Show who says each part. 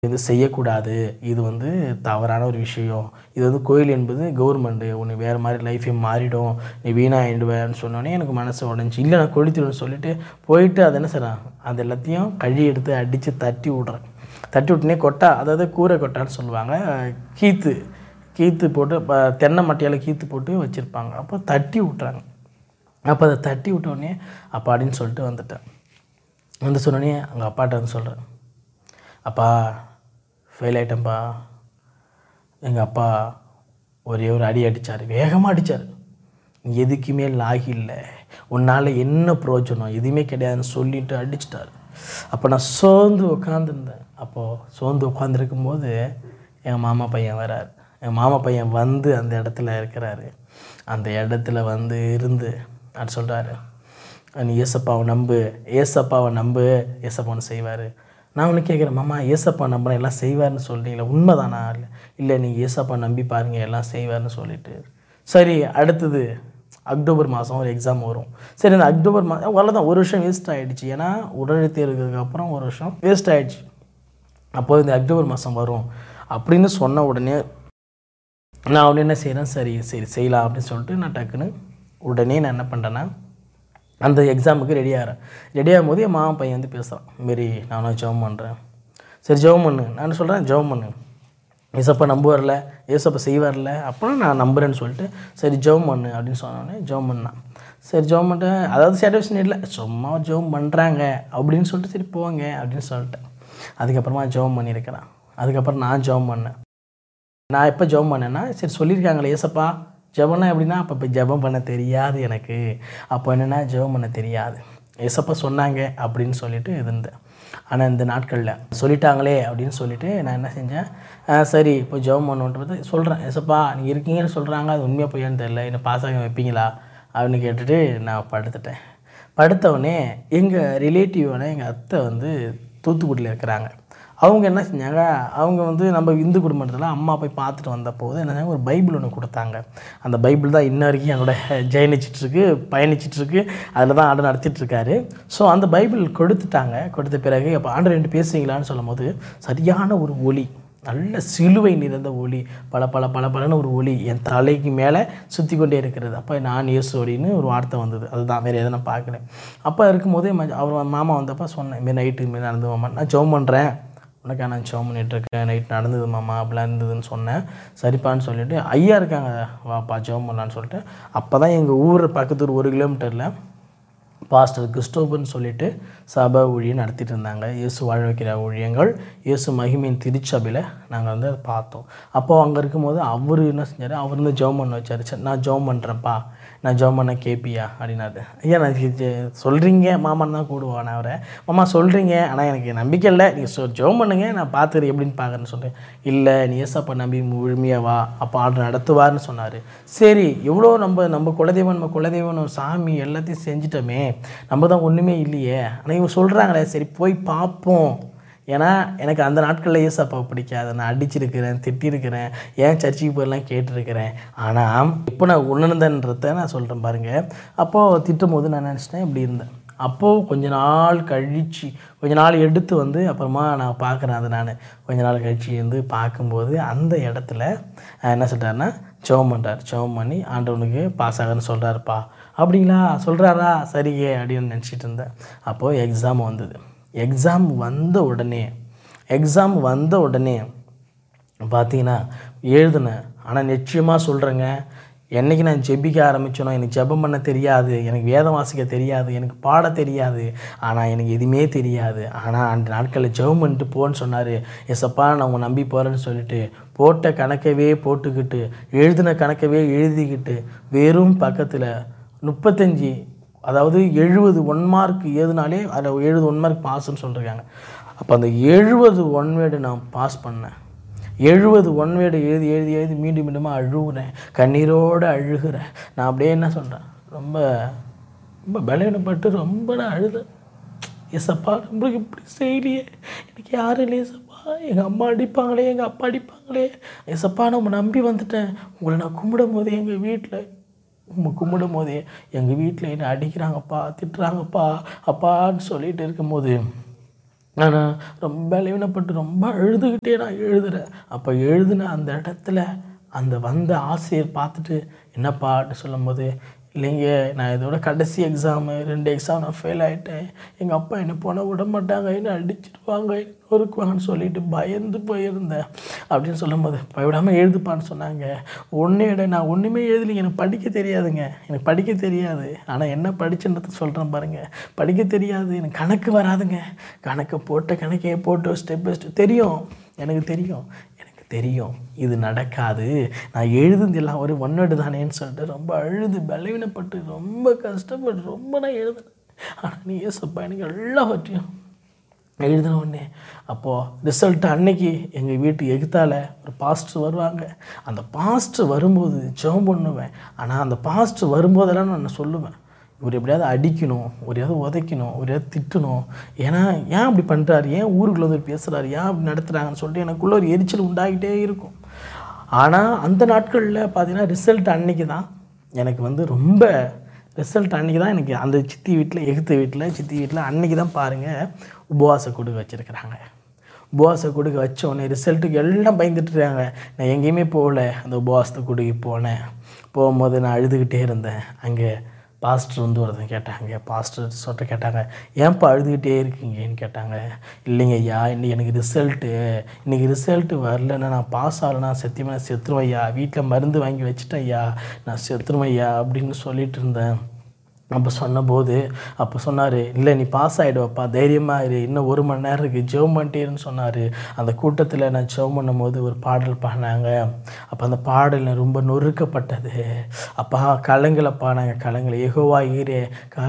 Speaker 1: இது செய்யக்கூடாது, இது வந்து தவறான ஒரு விஷயம், இது வந்து கோயில் என்பது கவர்மெண்ட்டு, உன்னை வேறு மாதிரி லைஃபே மாறிடும், நீ வீணாகிடுவேன்னு சொன்னோடனே எனக்கு மனசு உடஞ்சி, இல்லை நான் கொளுத்திடுவேன்னு சொல்லிட்டு போயிட்டு அதை என்ன செய்கிறேன், அது எல்லாத்தையும் கழி எடுத்து அடித்து தட்டி விட்றேன். தட்டி விட்டுனே கொட்டா, அதாவது கூரை கொட்டான்னு சொல்லுவாங்க, கீத்து போட்டு தென்னை மட்டையால் கீத்து போட்டு வச்சுருப்பாங்க. அப்போ தட்டி விட்றாங்க. அப்போ அதை தட்டி விட்டோடனே அப்பாடின்னு சொல்லிட்டு வந்துட்டேன். வந்து சொன்னோடனே அங்கே அப்பாட்ட வந்து சொல்கிறேன், அப்பா ஃபெயில் ஆகிட்டேன்ப்பா. எங்கள் அப்பா ஒரே ஒரு அடி அடித்தார், வேகமாக அடித்தார். நீ எதுக்குமே லாகி இல்லை, உன்னால் என்ன பிரயோஜனம், எதுவுமே கிடையாதுன்னு சொல்லிவிட்டு அடிச்சிட்டார். அப்போ நான் சோர்ந்து உட்காந்துருந்தேன். அப்போது சோர்ந்து உட்காந்துருக்கும்போது எங்கள் மாமா பையன் வரார். எங்கள் மாமா பையன் வந்து அந்த இடத்துல இருக்கிறாரு. அந்த இடத்துல வந்து இருந்து அது சொல்கிறாரு, நீ ஏசப்பாவை நம்பு, ஏசப்பாவை செய்வார். நான் ஒன்று கேட்குறேன், மாமா ஏசப்பா நம்பினா எல்லாம் செய்வார்னு சொல்கிறீங்களா, உண்மைதானா? இல்லை நீங்கள் ஏசப்பா நம்பி பாருங்கள் எல்லாம் செய்வார்னு சொல்லிட்டு. சரி, அடுத்தது அக்டோபர் மாதம் ஒரு எக்ஸாம் வரும். சரி, அந்த அக்டோபர் மாதம் அவ்வளோதான், ஒரு வருஷம் வேஸ்ட் ஆகிடுச்சு. ஏன்னா உடனடி தேர்வுக்கு அப்புறம் ஒரு வருஷம் வேஸ்ட் ஆகிடுச்சு. அப்போது இந்த அக்டோபர் மாதம் வரும் அப்படின்னு சொன்ன உடனே நான் உடனே என்ன செய்கிறேன், சரி செய்யலாம் அப்படின்னு சொல்லிட்டு நான் டக்குன்னு உடனே நான் என்ன பண்ணுறேன்னா அந்த எக்ஸாமுக்கு ரெடியாகும் போது என் மாமா பையன் வந்து பேசுகிறான், மாரி நானும் ஜெபம் பண்ணுறேன். சரி ஜெபம் பண்ணு, நான் சொல்கிறேன் ஜெபம் பண்ணு, ஏசப்பா நம்புவார்ல, ஏசப்பா செய்வார்ல, அப்புறம் நான் நம்புகிறேன்னு சொல்லிட்டு சரி ஜெபம் பண்ணு அப்படின்னு சொன்னோடனே ஜெபம் பண்ணான். சரி ஜெபம் பண்ணிட்டேன், அதாவது சாட்டிஸ்ஃபேக்ஷன் இல்லை, சும்மா ஜெபம் பண்ணுறாங்க அப்படின்னு சொல்லிட்டு சரி போங்க அப்படின்னு சொல்லிட்டேன். அதுக்கப்புறமா ஜெபம் பண்ணியிருக்கிறேன். அதுக்கப்புறம் நான் ஜெபம் பண்ணேன். நான் எப்போ ஜெபம் பண்ணேன்னா, சரி சொல்லியிருக்காங்களே ஏசப்பா ஜெபம்னா எப்படின்னா, அப்போ ஜெபம் பண்ண தெரியாது எனக்கு. அப்போ என்னென்னா ஜெபம் பண்ண தெரியாது, ஏசப்பா சொன்னாங்க அப்படின்னு சொல்லிட்டு இருந்தேன். ஆனால் இந்த நாட்களில் சொல்லிட்டாங்களே அப்படின்னு சொல்லிவிட்டு நான் என்ன செஞ்சேன், சரி இப்போ ஜெபம் பண்ணுன்றது சொல்கிறேன், ஏசப்பா நீங்கள் இருக்கீங்கன்னு சொல்கிறாங்க, அது உண்மையாக போயான்னு தெரில, என்னை பாஸ் ஆக வைப்பீங்களா அப்படின்னு கேட்டுட்டு நான் படுத்துட்டேன். படுத்தவுடனே எங்கள் ரிலேட்டிவான எங்கள் அத்தை வந்து தூத்துக்குடியில் இருக்கிறாங்க. அவங்க என்ன செஞ்சாங்க, அவங்க வந்து நம்ம இந்து குடும்பத்தில் அம்மா போய் பார்த்துட்டு வந்தபோது என்ன செஞ்சாங்க, ஒரு பைபிள் ஒன்று கொடுத்தாங்க. அந்த பைபிள் தான் இன்ன வரைக்கும் என்னோட பயணிச்சிட்ருக்கு, அதில் தான் ஆர்டர் நடத்திட்டுருக்காரு. ஸோ அந்த பைபிள் கொடுத்த பிறகு அப்போ ஆண்டவர் ரெண்டு பேசுவீங்களான்னு சொல்லும் போது சரியான ஒரு ஒளி, நல்ல சிலுவை நிறைந்த ஒளி, பலன்னு ஒரு ஒளி என் தலைக்கு மேலே சுற்றி கொண்டே இருக்கிறது. அப்போ நான் இயேசு அப்படின்னு ஒரு வார்த்தை வந்தது, அதுதான், வேறு எதை நான் பார்க்கல. அப்போ இருக்கும்போதே அவர் மாமா வந்தப்போ சொன்னேன், மாரி நைட்டு மாரி நடந்து மாமா, நான் ஜெபம் பண்ணுறேன், உனக்கா நான் ஜெபம் பண்ணிகிட்ருக்கேன், நைட் நடந்தது மாமா அப்படிலாம் இருந்ததுன்னு சொன்னேன். சரிப்பான்னு சொல்லிவிட்டு ஐயா இருக்காங்க, வாப்பா ஜெபம் பண்ணலான்னு சொல்லிட்டு, அப்போ தான் எங்கள் ஊர் பக்கத்து 1 கிலோமீட்டரில் பாஸ்டர் கிறிஸ்டோபர்னு சொல்லிட்டு சபை ஊழியம் நடத்திட்டு இருந்தாங்க. இயேசு வாழ வைக்கிற ஊழியங்கள், இயேசு மகிமையின் திருச்சபையில் நாங்கள் வந்து அதை பார்த்தோம். அப்போது அங்கே இருக்கும்போது அவர் என்ன செஞ்சார், அவர் வந்து ஜெபம் பண்ண வச்சார். சரி நான் ஜெபம் பண்ணுறேன்ப்பா, நான் ஜெபம் பண்ண கேட்பியா அப்படின்னாரு. ஐயா நான் சொல்கிறீங்க, மாமான்னு தான் கூடுவான் நான் அவரை, மாமா சொல்கிறீங்க ஆனால் எனக்கு நம்பிக்கை இல்லை, நீங்கள் ஜெபம் பண்ணுங்க நான் பார்த்துக்கிறேன் எப்படின்னு பார்க்குறேன்னு சொல்கிறேன். இல்லை நீ ஏசப்பா நம்பி முழுமையாக வா, அப்போ ஆர்டர் நடத்துவார்னு சொன்னார். சரி எவ்வளோ நம்ம குலதெய்வம் ஒரு சாமி எல்லாத்தையும் செஞ்சிட்டோமே, நம்ம தான் ஒன்றுமே இல்லையே, ஆனால் இவங்க சொல்கிறாங்களே சரி போய் பார்ப்போம். ஏன்னா எனக்கு அந்த நாட்களில் ஏசப்பாவை பிடிக்காது, நான் அடிச்சிருக்கிறேன், திட்டிருக்கிறேன், ஏன் சர்ச்சுக்கு போயெல்லாம் கேட்டிருக்கிறேன். ஆனால் இப்போ நான் உணர்ந்தேன்றதை நான் சொல்கிறேன் பாருங்கள். அப்போது திட்டும் போது நான் நினச்சிட்டேன் இப்படி இருந்தேன். அப்போது கொஞ்ச நாள் எடுத்து வந்து அப்புறமா நான் பார்க்குறேன், அதை நான் கொஞ்ச நாள் கழிச்சு வந்து பார்க்கும்போது அந்த இடத்துல என்ன சொல்கிறாருன்னா ஜெபம் பண்ணுறார். ஜெபம் பண்ணி ஆண்டவனுக்கு பாஸ் ஆகுன்னு சொல்கிறாருப்பா. அப்படிங்களா சொல்கிறாரா, சரியே அப்படின்னு நினச்சிட்டு இருந்தேன். அப்போது எக்ஸாம் வந்தது. எக்ஸாம் வந்த உடனே பார்த்தீங்கன்னா எழுதுனேன். ஆனால் நிச்சயமாக சொல்கிறேங்க, என்றைக்கு நான் ஜெபிக்க ஆரம்பித்தேனோ எனக்கு ஜெபம் பண்ண தெரியாது, எனக்கு வேதம் வாசிக்க தெரியாது, எனக்கு பாட தெரியாது, ஆனால் எனக்கு எதுவுமே தெரியாது. ஆனால் அந்த நாட்களில் ஜெபம் பண்ணிட்டு போன்னு சொன்னார். ஏசப்பா நான் உங்கள் நம்பி போகிறேன்னு சொல்லிட்டு போட்ட கணக்கவே போட்டுக்கிட்டு எழுதின கணக்கவே எழுதிக்கிட்டு வெறும் பக்கத்தில் 35, அதாவது 70 1 மார்க் ஏதுனாலே அதில் 70 1 மார்க் பாஸ்ன்னு சொல்லியிருக்காங்க. அப்போ அந்த 70 1 வேர்டு நான் பாஸ் பண்ணேன். 70 1 வேர்டு எழுதி மீண்டும் அழுகுறேன், கண்ணீரோடு அழுகிறேன். நான் அப்படியே என்ன சொல்கிறேன், ரொம்ப பலவீனப்பட்டு ரொம்ப நான் அழுதேன். ஏசப்பா நம்மளுக்கு இப்படி செய்யலையே, எனக்கு யாரும் இல்லை ஏசப்பா, எங்கள் அம்மா அடிப்பாங்களே, எங்கள் அப்பா அடிப்பாங்களே, ஏசப்பா நம்ம நம்பி வந்துட்டேன், உங்களை நான் கும்பிடும் போதே எங்கள் வீட்டில் என்னை அடிக்கிறாங்கப்பா, திட்டுறாங்கப்பா அப்பான்னு சொல்லிட்டு இருக்கும்போது நான் ரொம்ப பலவீனப்பட்டு ரொம்ப அழுதுகிட்டே நான் எழுதுறேன். அப்போ எழுதின அந்த இடத்துல அந்த வந்த ஆசிரியர் பார்த்துட்டு, என்னப்பான்னு சொல்லும்போது, இல்லைங்க நான் இதோட கடைசி எக்ஸாமு 2 எக்ஸாம் நான் ஃபெயில் ஆகிட்டேன். எங்கள் அப்பா என்னை போனால் விட மாட்டாங்க, என்னை அடிச்சிடுவாங்க, நொறுக்குவாங்கன்னு சொல்லிட்டு பயந்து போயிருந்தேன் அப்படின்னு சொல்லும்போது, பயப்படாமல் எழுதுப்பான்னு சொன்னாங்க. நான் ஒன்றுமே எழுதலைங்க, எனக்கு படிக்க தெரியாதுங்க, எனக்கு படிக்க தெரியாது. ஆனால் என்ன படிச்சுன்றதை சொல்கிறேன் பாருங்கள். படிக்க தெரியாது, எனக்கு கணக்கு வராதுங்க. கணக்கே போட்டு ஸ்டெப் பை ஸ்டெப் எனக்கு தெரியும் இது நடக்காது, நான் எழுதுந்தெல்லாம் ஒரு ஒன்னோடு தானேன்னு சொல்லிட்டு ரொம்ப அழுது பலவீனப்பட்டு ரொம்ப கஷ்டப்பட்டு ரொம்ப நான் எழுதுனேன். ஆனால் நீ ஏசப்பா எனக்கு எல்லாவற்றையும் எழுதின உடனே அப்போது ரிசல்ட் அன்னைக்கு எங்கள் வீட்டு எகுத்தால் ஒரு பாஸ்டர் வருவாங்க. அந்த பாஸ்டர் வரும்போது ஜெபம் பண்ணுவேன். ஆனால் அந்த பாஸ்டர் வரும்போதெல்லாம் நான் சொல்லுவேன், இவர் எப்படியாவது அடிக்கணும், எப்படியாவது உதைக்கணும், எப்படியாவது திட்டணும். ஏன்னா ஏன் அப்படி பண்ணுறாரு, ஏன் ஊருக்குள்ளே வந்து பேசுகிறாரு, ஏன் அப்படி நடத்துகிறாங்கன்னு சொல்லிட்டு எனக்குள்ளே ஒரு எரிச்சல் உண்டாகிட்டே இருக்கும். ஆனால் அந்த நாட்களில் பார்த்தீங்கன்னா ரிசல்ட் அன்னைக்கு தான் எனக்கு ரொம்ப ரிசல்ட் அன்றைக்கி தான் எனக்கு அந்த எகுத்த வீட்டில் சித்தி வீட்டில் அன்றைக்கி தான் பாருங்கள் உபவாச கொடுக்க வச்சுருக்கிறாங்க. உபவாச கொடுக்க வச்ச உடனே ரிசல்ட்டுக்கு எல்லாம் பயந்துட்டுருக்காங்க. நான் எங்கேயுமே போகல, அந்த உபவாசத்தை கொடுக்க போனேன். போகும்போது நான் அழுதுகிட்டே இருந்தேன். அங்கே பாஸ்டர் வந்து ஒருத்தன் கேட்டாங்க, பாஸ்டர் கேட்டாங்க, ஏன்ப்பா அழுதுகிட்டே இருக்கீங்கன்னு கேட்டாங்க. இல்லைங்க ஐயா, இன்றைக்கி ரிசல்ட்டு வரலன்னா நான் பாஸ் ஆகலைன்னா சத்தியமாக செத்துருவேன் ஐயா, வீட்டில் மருந்து வாங்கி வச்சுட்டேன் ஐயா, நான் செத்துருவேன் ஐயா அப்படின்னு சொல்லிட்டு இருந்தேன். அப்போ சொன்னார், இல்லை நீ பாஸ் ஆகிடுவப்பா, தைரியமாக இரு, இன்னும் 1 மணி நேரம் இருக்குது, ஜெபம் பண்ணிட்டேன்னு சொன்னார். அந்த கூட்டத்தில் நான் ஜெபம் பண்ணும்போது ஒரு பாடல் பாடினாங்க. அப்போ அந்த பாடல் ரொம்ப நொறுக்கப்பட்டது. அப்பா கலங்கலப்பா, நாங்கள் யெகோவா ஈரே